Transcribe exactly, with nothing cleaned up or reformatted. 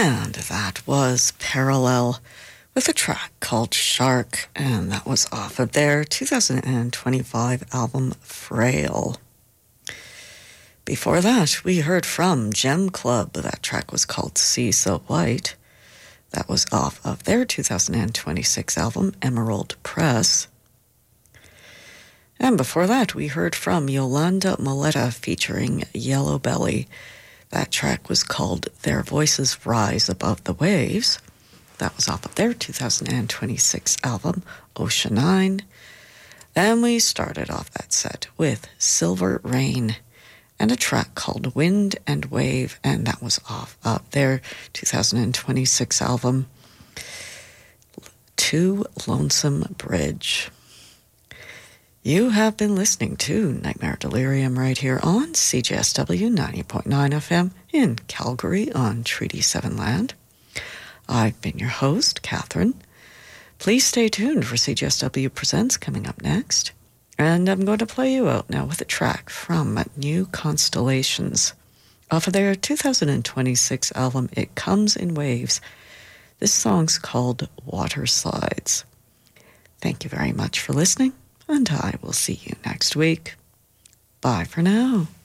And that was Parallel with a track called Shark, and that was off of their two thousand twenty-five album Frail. Before that, we heard from Gem Club. That track was called Sea So White. That was off of their two thousand twenty-six album Emerald Press. And before that, we heard from Yolanda Moletta featuring Yellow Belly. That track was called Their Voices Rise Above the Waves. That was off of their two thousand twenty-six album, Ocean Nine. And we started off that set with Silver Rain and a track called Wind and Wave, and that was off of their two thousand twenty-six album, To Lonesome Bridge. You have been listening to Nightmare Delirium right here on C J S W ninety point nine F M in Calgary on Treaty seven land. I've been your host, Catherine. Please stay tuned for C J S W Presents coming up next. And I'm going to play you out now with a track from New Constellations off of their two thousand twenty-six album, It Comes in Waves. This song's called Water Slides. Thank you very much for listening, and I will see you next week. Bye for now.